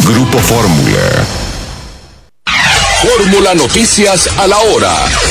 Grupo Fórmula. Fórmula Noticias a la hora.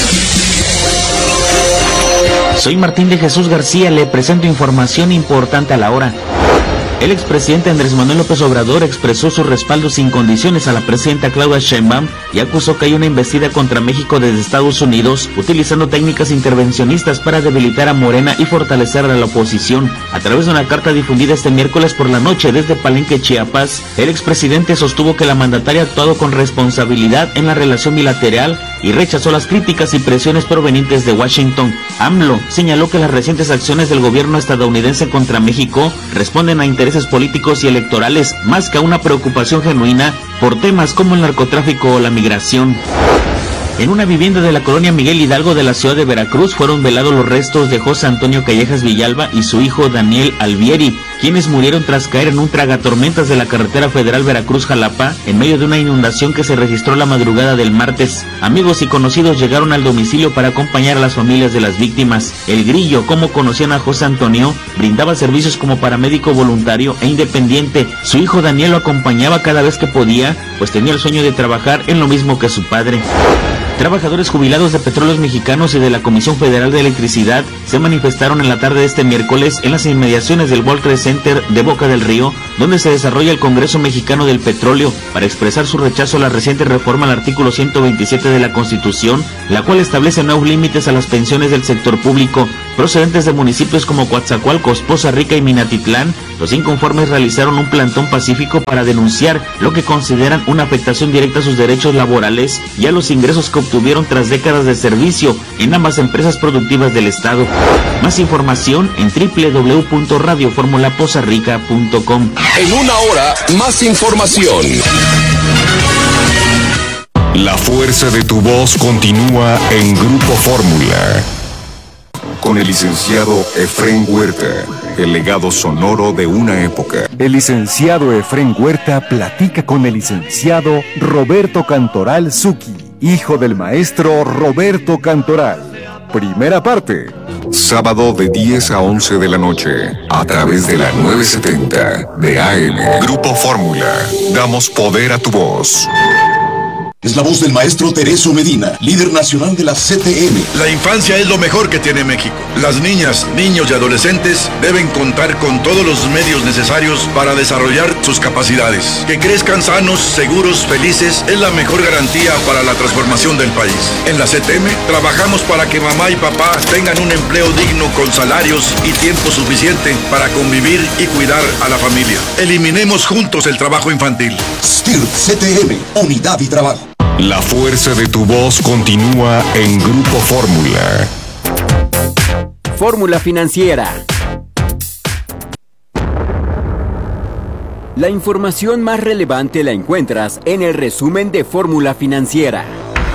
Soy Martín de Jesús García, le presento información importante a la hora. El expresidente Andrés Manuel López Obrador expresó su respaldo sin condiciones a la presidenta Claudia Sheinbaum y acusó que hay una embestida contra México desde Estados Unidos, utilizando técnicas intervencionistas para debilitar a Morena y fortalecer a la oposición. A través de una carta difundida este miércoles por la noche desde Palenque, Chiapas, el expresidente sostuvo que la mandataria ha actuado con responsabilidad en la relación bilateral y rechazó las críticas y presiones provenientes de Washington. AMLO señaló que las recientes acciones del gobierno estadounidense contra México responden a intereses políticos y electorales más que a una preocupación genuina por temas como el narcotráfico o la migración. En una vivienda de la colonia Miguel Hidalgo de la ciudad de Veracruz fueron velados los restos de José Antonio Callejas Villalba y su hijo Daniel Alvieri, quienes murieron tras caer en un tragatormentas de la carretera federal Veracruz-Jalapa en medio de una inundación que se registró la madrugada del martes. Amigos y conocidos llegaron al domicilio para acompañar a las familias de las víctimas. El Grillo, como conocían a José Antonio, brindaba servicios como paramédico voluntario e independiente. Su hijo Daniel lo acompañaba cada vez que podía, pues tenía el sueño de trabajar en lo mismo que su padre. Trabajadores jubilados de Petróleos Mexicanos y de la Comisión Federal de Electricidad se manifestaron en la tarde de este miércoles en las inmediaciones del World Trade Center de Boca del Río, donde se desarrolla el Congreso Mexicano del Petróleo, para expresar su rechazo a la reciente reforma al artículo 127 de la Constitución, la cual establece nuevos límites a las pensiones del sector público. Procedentes de municipios como Coatzacoalcos, Poza Rica y Minatitlán, los inconformes realizaron un plantón pacífico para denunciar lo que consideran una afectación directa a sus derechos laborales y a los ingresos que obtuvieron tras décadas de servicio en ambas empresas productivas del estado. Más información en www.radioformulapozarrica.com. En una hora, más información. La fuerza de tu voz continúa en Grupo Fórmula. Con el licenciado Efrén Huerta, el legado sonoro de una época. El licenciado Efrén Huerta platica con el licenciado Roberto Cantoral Zucchi, hijo del maestro Roberto Cantoral. Primera parte. Sábado de 10 a 11 de la noche, a través de la 970 de AM. Grupo Fórmula. Damos poder a tu voz. Es la voz del maestro Tereso Medina, líder nacional de la CTM. La infancia es lo mejor que tiene México. Las niñas, niños y adolescentes deben contar con todos los medios necesarios para desarrollar sus capacidades. Que crezcan sanos, seguros, felices es la mejor garantía para la transformación del país. En la CTM trabajamos para que mamá y papá tengan un empleo digno con salarios y tiempo suficiente para convivir y cuidar a la familia. Eliminemos juntos el trabajo infantil. STIR CTM, unidad y trabajo. La fuerza de tu voz continúa en Grupo Fórmula. Fórmula Financiera. La información más relevante la encuentras en el resumen de Fórmula Financiera.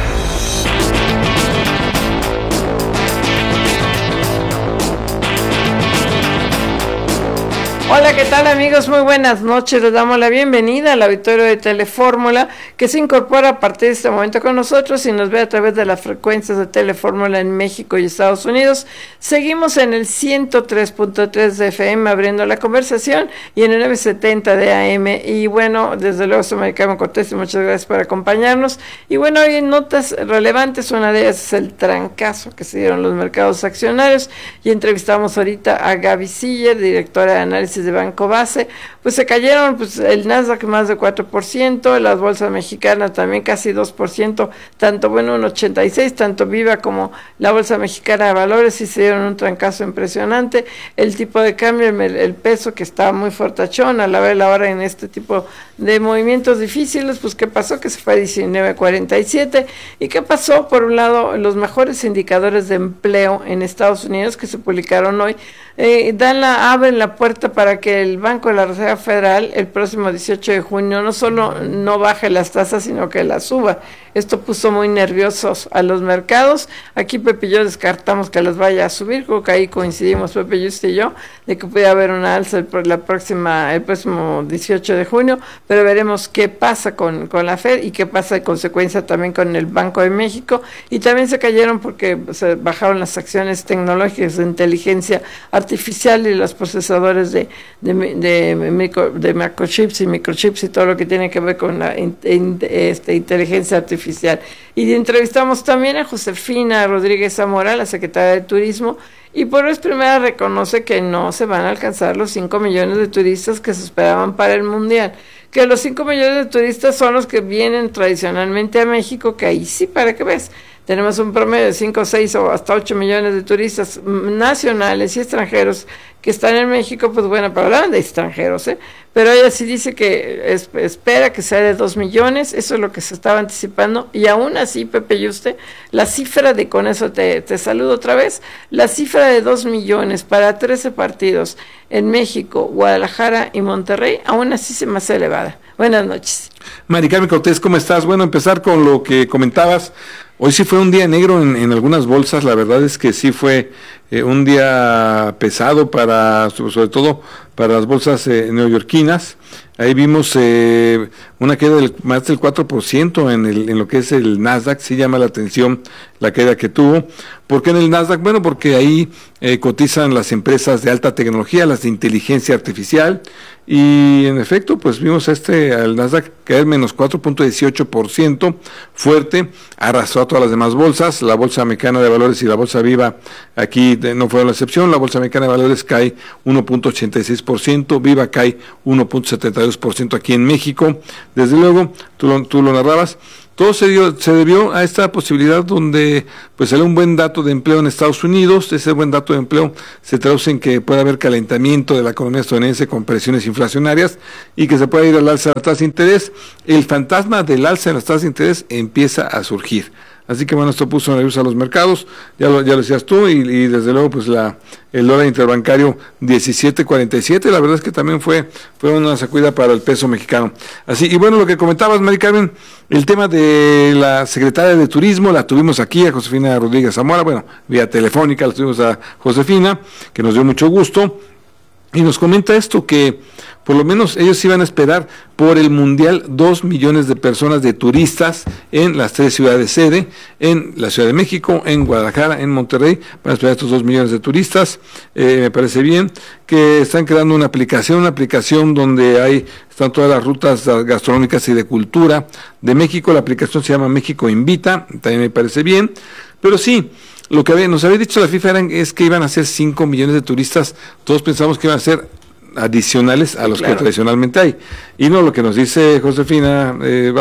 Hola, ¿qué tal amigos? Muy buenas noches. Les damos la bienvenida al auditorio de Telefórmula, que se incorpora a partir de este momento con nosotros y nos ve a través de las frecuencias de Telefórmula en México y Estados Unidos. Seguimos en el 103.3 de FM abriendo la conversación y en el 970 de AM. Y bueno, desde luego soy Maricamo Cortés y muchas gracias por acompañarnos. Y bueno, hoy en notas relevantes, una de ellas es el trancazo que se dieron los mercados accionarios, y entrevistamos ahorita a Gaby Siller, directora de análisis de Banco Base. Pues se cayeron, pues el Nasdaq más de 4%, las bolsas mexicanas también casi 2%, tanto un 86, tanto Viva como la Bolsa Mexicana de Valores, y se dieron un trancazo impresionante. El tipo de cambio, el peso, que estaba muy fortachón a la vez la hora en este tipo de movimientos difíciles. Pues ¿qué pasó? Que se fue a 19.47. ¿Y qué pasó? Por un lado, los mejores indicadores de empleo en Estados Unidos que se publicaron hoy abren la puerta para que el Banco de la Reserva Federal el próximo 18 de junio no solo no baje las tasas, sino que las suba. Esto puso muy nerviosos a los mercados. Aquí Pepe y yo descartamos que las vaya a subir, creo que ahí coincidimos Pepe y usted y yo, de que puede haber una alza el próximo 18 de junio, pero veremos qué pasa con la Fed y qué pasa de consecuencia también con el Banco de México. Y también se cayeron porque se bajaron las acciones tecnológicas de inteligencia artificial y los procesadores de de microchips y todo lo que tiene que ver con la inteligencia artificial. Y entrevistamos también a Josefina Rodríguez Zamora, la secretaria de Turismo, y por vez primera reconoce que no se van a alcanzar los 5 millones de turistas que se esperaban para el Mundial, que los 5 millones de turistas son los que vienen tradicionalmente a México, que ahí sí, para que ves, tenemos un promedio de 5, 6 o hasta 8 millones de turistas nacionales y extranjeros que están en México. Pues bueno, pero hablan de extranjeros, pero ella sí dice que espera que sea de 2 millones, eso es lo que se estaba anticipando, y aún así, Pepe Yuste, la cifra de, con eso te saludo otra vez, la cifra de 2 millones para 13 partidos en México, Guadalajara y Monterrey, aún así se me hace elevada. Buenas noches. Mari Carmen Cortés, ¿cómo estás? Bueno, empezar con lo que comentabas. Hoy sí fue un día negro en algunas bolsas, la verdad es que sí fue un día pesado sobre todo para las bolsas neoyorquinas. Ahí vimos una queda del más del 4% en lo que es el Nasdaq. Sí llama la atención la queda que tuvo. ¿Por qué en el Nasdaq? Bueno, porque ahí cotizan las empresas de alta tecnología, las de inteligencia artificial, y en efecto, pues vimos al Nasdaq caer menos 4.18%, fuerte, arrastró a todas las demás bolsas. La Bolsa Mexicana de Valores y la Bolsa Viva aquí no fueron la excepción. La Bolsa Mexicana de Valores cae 1.86%, Viva cae 1.72% aquí en México. Desde luego, tú lo narrabas, todo se debió a esta posibilidad donde pues salió un buen dato de empleo en Estados Unidos. Ese buen dato de empleo se traduce en que puede haber calentamiento de la economía estadounidense con presiones inflacionarias y que se puede ir al alza de las tasas de interés. El fantasma del alza de las tasas de interés empieza a surgir. Así que bueno, esto puso nerviosos a los mercados, ya lo decías tú, y desde luego pues el dólar interbancario 17.47, la verdad es que también fue una sacudida para el peso mexicano. Así, y bueno, lo que comentabas, Mari Carmen, el tema de la secretaria de Turismo, la tuvimos aquí a Josefina Rodríguez Zamora, bueno, vía telefónica la tuvimos a Josefina, que nos dio mucho gusto, y nos comenta esto, que por lo menos ellos iban a esperar por el Mundial 2 millones de personas, de turistas, en las 3 ciudades sede, en la Ciudad de México, en Guadalajara, en Monterrey. Van a esperar estos 2 millones de turistas. Me parece bien que están creando una aplicación donde están todas las rutas gastronómicas y de cultura de México. La aplicación se llama México Invita, también me parece bien, pero sí, lo que nos había dicho la FIFA es que iban a ser 5 millones de turistas. Todos pensamos que iban a ser adicionales a los que tradicionalmente hay. Y no, lo que nos dice Josefina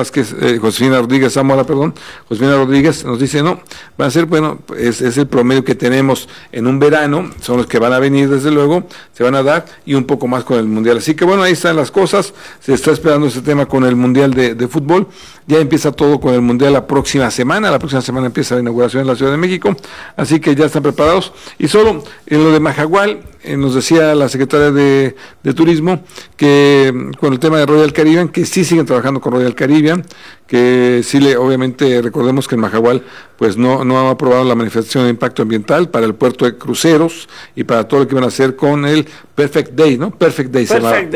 Rodríguez Zamora, Josefina Rodríguez nos dice, no, van a ser, bueno, es el promedio que tenemos en un verano, son los que van a venir desde luego, se van a dar, y un poco más con el Mundial. Así que bueno, ahí están las cosas, se está esperando este tema con el Mundial de fútbol, ya empieza todo con el Mundial la próxima semana empieza la inauguración en la Ciudad de México, así que ya están preparados. Y solo en lo de Mahahual, nos decía la secretaria de Turismo que con el tema de Royal Caribbean, que sí siguen trabajando con Royal Caribbean, que sí obviamente recordemos que en Mahahual pues no ha aprobado la manifestación de impacto ambiental para el puerto de cruceros y para todo lo que iban a hacer con el Perfect Day, ¿no? Perfect Day,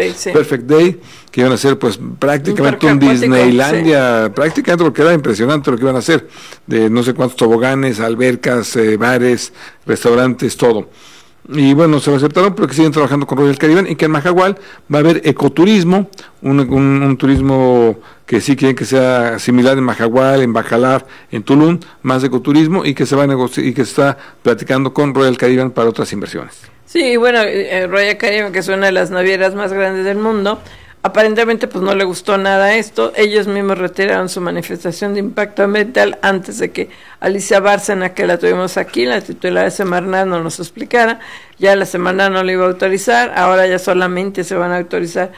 que iban a hacer pues prácticamente un Disneylandia, sí. Prácticamente lo que era impresionante lo que iban a hacer, de no sé cuántos toboganes, albercas, bares, restaurantes, todo. Y bueno, se lo aceptaron, pero que siguen trabajando con Royal Caribbean, y que en Mahahual va a haber ecoturismo, un turismo que sí quieren que sea similar en Mahahual, en Bacalar, en Tulum, más ecoturismo, y que se va a negociar y que se está platicando con Royal Caribbean para otras inversiones. Sí, bueno, Royal Caribbean, que es una de las navieras más grandes del mundo, aparentemente pues no le gustó nada esto. Ellos mismos retiraron su manifestación de impacto ambiental antes de que Alicia Bárcena, que la tuvimos aquí, la titular de Semarnat, no nos explicara. Ya la Semarnat no lo iba a autorizar, ahora ya solamente se van a autorizar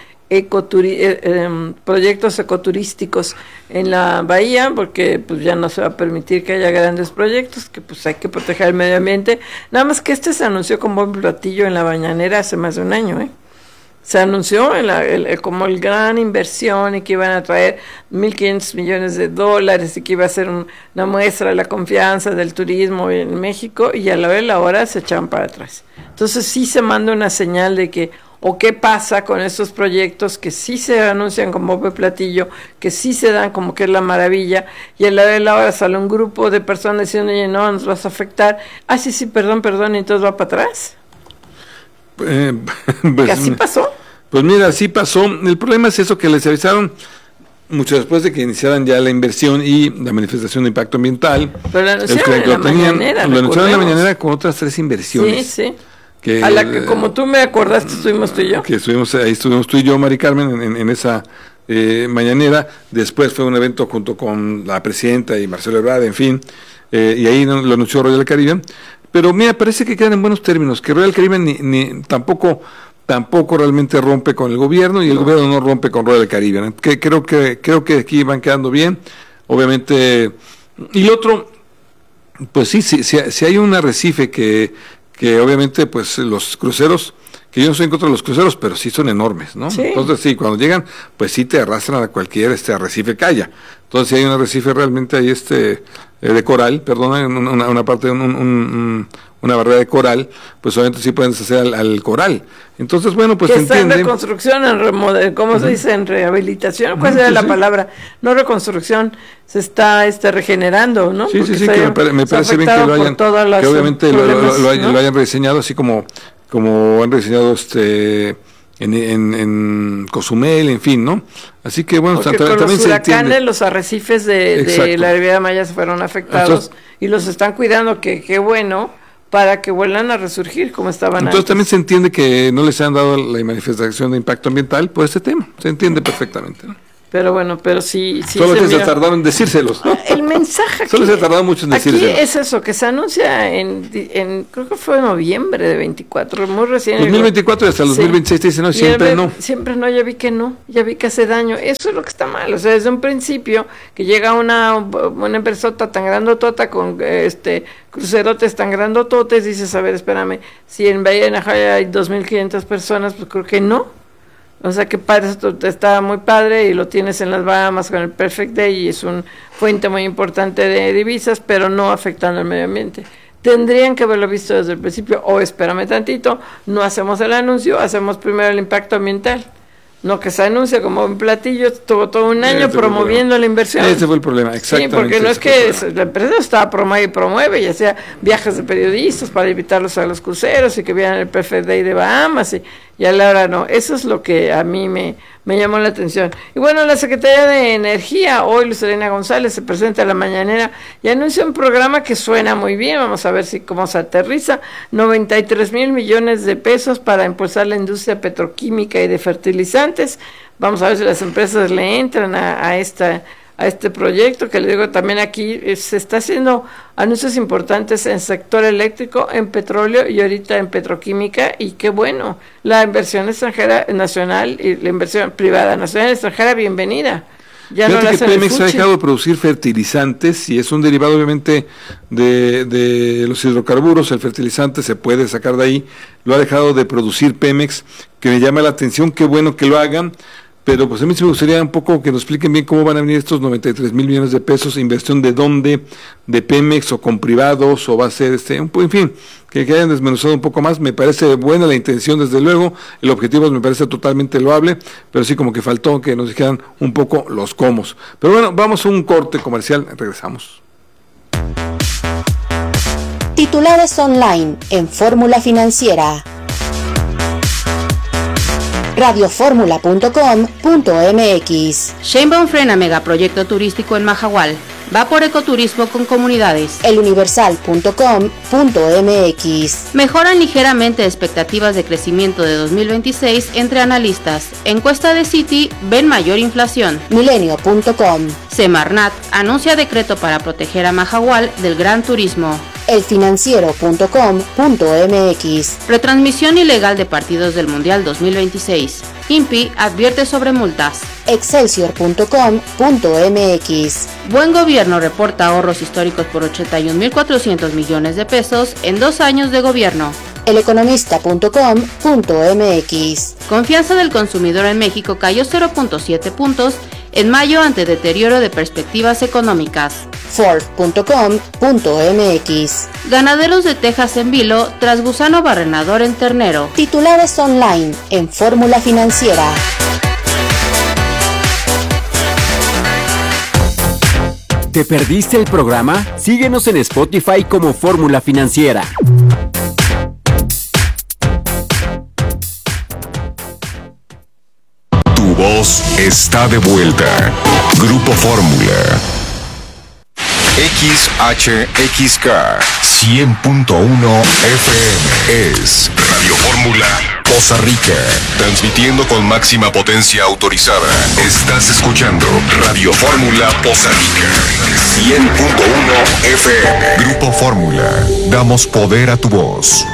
proyectos ecoturísticos en la bahía, porque pues ya no se va a permitir que haya grandes proyectos, que pues hay que proteger el medio ambiente. Nada más que se anunció con bombo y platillo en la Mañanera hace más de un año, Se anunció como el gran inversión, y que iban a traer 1.500 millones de dólares, y que iba a ser una muestra de la confianza del turismo en México, y a la vez la hora se echaban para atrás. Entonces sí se manda una señal de que, o qué pasa con estos proyectos que sí se anuncian como bombo y platillo, que sí se dan como que es la maravilla, y a la vez la hora sale un grupo de personas diciendo, oye, no, nos vas a afectar. Sí, perdón, y entonces va para atrás. ¿Que así pasó? Pues mira, así pasó. El problema es eso, que les avisaron mucho después de que iniciaran ya la inversión y la manifestación de impacto ambiental. Pero lo anunciaron en la mañanera. Lo anunciaron en la mañanera con otras 3 inversiones. Sí. A la que, como tú me acordaste, estuvimos tú y yo. Que estuvimos tú y yo, Mari Carmen, en esa mañanera. Después fue un evento junto con la presidenta y Marcelo Ebrard, en fin, y ahí lo anunció Royal Caribbean. Pero mira, parece que quedan en buenos términos, que Royal Caribbean tampoco realmente rompe con el gobierno, y el gobierno no rompe con Royal Caribbean. Creo que aquí van quedando bien, obviamente. Y otro, pues sí hay un arrecife que obviamente, pues los cruceros, que yo no soy en contra de los cruceros, pero sí son enormes, ¿no? Sí. Entonces sí, cuando llegan, pues sí te arrastran a cualquier arrecife que haya. Entonces si hay un arrecife realmente ahí de coral, perdona, una parte de una barrera de coral, pues obviamente sí pueden deshacer al coral. Entonces, bueno, pues que se entiende. Está en reconstrucción, en ¿cómo se dice? En rehabilitación, ¿cuál sería la palabra? No reconstrucción, se está Sí, regenerando, ¿no? Sí, que me parece bien que lo hayan, que obviamente lo hayan rediseñado, así como han rediseñado en Cozumel, en fin, ¿no? Así que bueno, porque también con los se huracanes, entiende. los arrecifes de la Riviera Maya se fueron afectados. Entonces, y los están cuidando, que qué bueno, para que vuelvan a resurgir como estaban entonces antes. También se entiende que no les han dado la manifestación de impacto ambiental por este tema, se entiende perfectamente, ¿no? Pero bueno, sí. Solo que se tardaron en decírselos, ¿no? El mensaje Solo se tardaron mucho en decírselos. Aquí es eso, que se anuncia creo que fue en noviembre de 24, muy recién. 2024 y hasta el 2026 te dicen, no, siempre no. Siempre no, ya vi que hace daño. Eso es lo que está mal, o sea, desde un principio, que llega una empresota tan grandotota con crucerotes tan grandototes, dices, a ver, espérame, si en Bahía de Najayo hay 2.500 personas, pues creo que no. O sea, que padre, esto está muy padre y lo tienes en las Bahamas con el Perfect Day y es una fuente muy importante de divisas, pero no afectando al medio ambiente. Tendrían que haberlo visto desde el principio, o espérame tantito, no hacemos el anuncio, hacemos primero el impacto ambiental. No que se anuncia como un platillo, estuvo todo un año promoviendo la inversión. Ese fue el problema, exactamente. Sí, porque no es que la empresa estaba promueve, ya sea viajes de periodistas para invitarlos a los cruceros y que vieran el Perfect Day de Bahamas y a la hora no. Eso es lo que a mí me llamó la atención. Y bueno, la Secretaría de Energía, hoy Luz Helena González, se presenta a la mañanera y anuncia un programa que suena muy bien. Vamos a ver cómo se aterriza. 93,000 millones de pesos para impulsar la industria petroquímica y de fertilizantes. Vamos a ver si las empresas le entran a este proyecto, que le digo también aquí, se está haciendo anuncios importantes en sector eléctrico, en petróleo y ahorita en petroquímica, y qué bueno, la inversión extranjera nacional y la inversión privada nacional y extranjera, bienvenida. Ya fíjate no que Pemex ha dejado de producir fertilizantes y es un derivado obviamente de los hidrocarburos, el fertilizante se puede sacar de ahí, lo ha dejado de producir Pemex, que me llama la atención, qué bueno que lo hagan. Pero pues a mí sí me gustaría un poco que nos expliquen bien cómo van a venir estos 93,000 millones de pesos, inversión de dónde, de Pemex o con privados, o va a ser en fin, que hayan desmenuzado un poco más. Me parece buena la intención, desde luego, el objetivo me parece totalmente loable, pero sí como que faltó que nos dijeran un poco los cómo. Pero bueno, vamos a un corte comercial, regresamos. Titulares online en Fórmula Financiera. radioformula.com.mx. Sheinbaum frena megaproyecto turístico en Mahahual. Va por ecoturismo con comunidades. eluniversal.com.mx. Mejoran ligeramente expectativas de crecimiento de 2026 entre analistas. Encuesta de Citi ven mayor inflación. Milenio.com. Semarnat anuncia decreto para proteger a Mahahual del gran turismo. elfinanciero.com.mx. Retransmisión ilegal de partidos del Mundial 2026. INPI advierte sobre multas. Excelsior.com.mx. Buen Gobierno reporta ahorros históricos por 81.400 millones de pesos en 2 años de gobierno. Eleconomista.com.mx. Confianza del consumidor en México cayó 0.7 puntos en mayo ante deterioro de perspectivas económicas. Ford.com.mx. Ganaderos de Texas en vilo tras gusano barrenador en ternero. Titulares online en Fórmula Financiera. ¿Te perdiste el programa? Síguenos en Spotify como Fórmula Financiera. voz está de vuelta. Grupo Fórmula. XHXK 100.1 FM es Radio Fórmula Poza Rica, transmitiendo con máxima potencia autorizada. Estás escuchando Radio Fórmula Poza Rica 100.1 FM. Grupo Fórmula, damos poder a tu voz.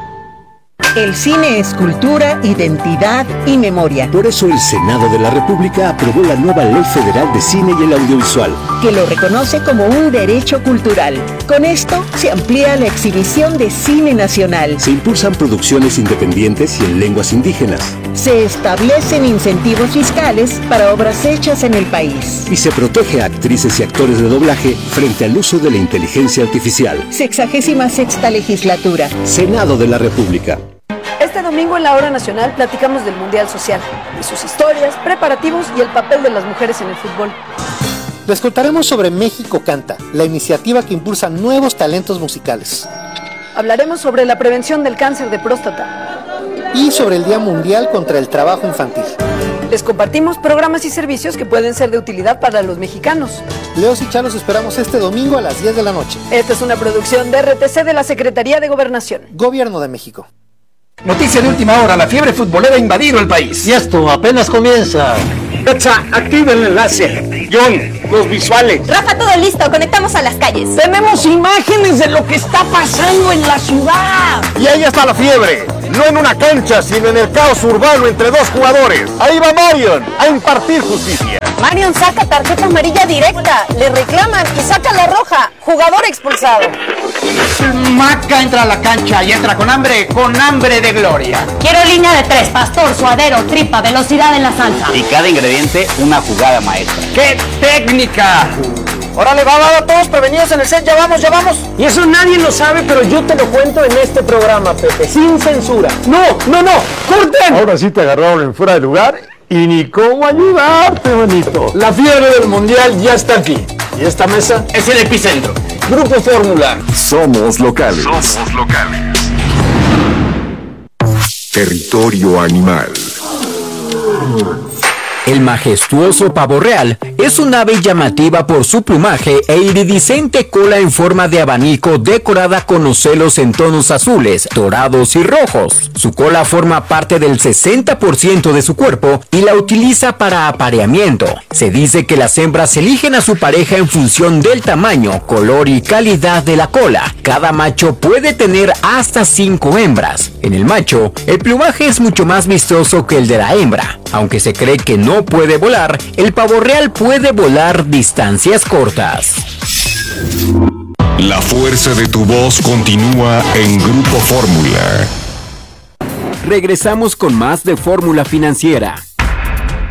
El cine es cultura, identidad y memoria. Por eso el Senado de la República aprobó la nueva Ley Federal de Cine y el Audiovisual, que lo reconoce como un derecho cultural. Con esto se amplía la exhibición de cine nacional. Se impulsan producciones independientes y en lenguas indígenas. Se establecen incentivos fiscales para obras hechas en el país. Y se protege a actrices y actores de doblaje frente al uso de la inteligencia artificial. 66ª legislatura. Senado de la República. Este domingo en la Hora Nacional platicamos del Mundial Social, de sus historias, preparativos y el papel de las mujeres en el fútbol. Les contaremos sobre México Canta, la iniciativa que impulsa nuevos talentos musicales. Hablaremos sobre la prevención del cáncer de próstata. Y sobre el Día Mundial contra el Trabajo Infantil. Les compartimos programas y servicios que pueden ser de utilidad para los mexicanos. Leos y Chalos esperamos este domingo a las 10 de la noche. Esta es una producción de RTC de la Secretaría de Gobernación. Gobierno de México. Noticia de última hora, la fiebre futbolera ha invadido el país. Y esto apenas comienza. Petsa, activa el enlace. John, los visuales. Rafa, todo listo, conectamos a las calles. Tenemos imágenes de lo que está pasando en la ciudad. Y ahí está la fiebre, no en una cancha, sino en el caos urbano entre dos jugadores. Ahí va Marion a impartir justicia. Marion saca tarjeta amarilla directa, le reclaman y saca la roja. Jugador expulsado. Maca entra a la cancha y entra con hambre de gloria. Quiero línea de 3, pastor, suadero, tripa, velocidad en la salsa. Y cada ingrediente una jugada maestra. ¡Qué técnica! Órale, va, todos prevenidos en el set, ya vamos. Y eso nadie lo sabe, pero yo te lo cuento en este programa, Pepe, sin censura. No, corten. Ahora sí te agarraron en fuera de lugar y ni cómo ayudarte, manito. La fiebre del mundial ya está aquí. Y esta mesa es el epicentro. Grupo Fórmula. Somos locales. Territorio animal. El majestuoso pavo real es un ave llamativa por su plumaje e iridiscente cola en forma de abanico decorada con ocelos en tonos azules, dorados y rojos. Su cola forma parte del 60% de su cuerpo y la utiliza para apareamiento. Se dice que las hembras eligen a su pareja en función del tamaño, color y calidad de la cola. Cada macho puede tener hasta 5 hembras. En el macho, el plumaje es mucho más vistoso que el de la hembra. Aunque se cree que no puede volar, el pavo real puede volar distancias cortas. La fuerza de tu voz continúa en Grupo Fórmula. Regresamos con más de Fórmula Financiera.